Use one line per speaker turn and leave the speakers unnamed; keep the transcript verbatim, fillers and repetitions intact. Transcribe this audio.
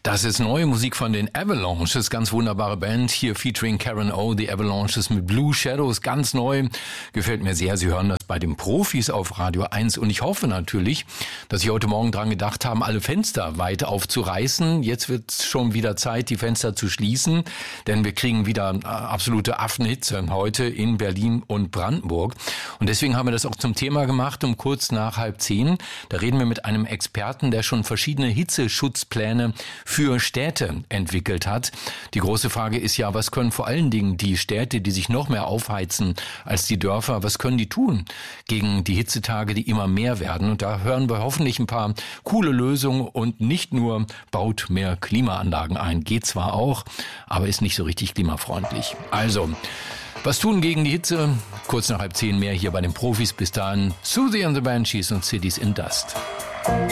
Das ist neue Musik von den Avalanches, ganz wunderbare Band, hier featuring Karen O, die Avalanches mit Blue Shadows, ganz neu, gefällt mir sehr. Sie hören das bei den Profis auf Radio eins und ich hoffe natürlich, dass Sie heute Morgen dran gedacht haben, alle Fenster weit aufzureißen. Jetzt wird es schon wieder Zeit, die Fenster zu schließen, denn wir kriegen wieder absolute Affenhitze heute in Berlin und Brandenburg und deswegen haben wir das auch zum Thema gemacht, um kurz nach halb zehn. Da reden wir mit einem Experten, der schon verschiedene Hitzeschutzpläne für Städte entwickelt hat. Die große Frage ist ja, was können vor allen Dingen die Städte, die sich noch mehr aufheizen als die Dörfer, was können die tun gegen die Hitzetage, die immer mehr werden? Und da hören wir hoffentlich ein paar coole Lösungen und nicht nur baut mehr Klimaanlagen ein. Geht zwar auch, aber ist nicht so richtig klimafreundlich. Also, was tun gegen die Hitze? Kurz nach halb zehn mehr hier bei den Profis. Bis dahin, Susie and the Banshees und Cities in Dust.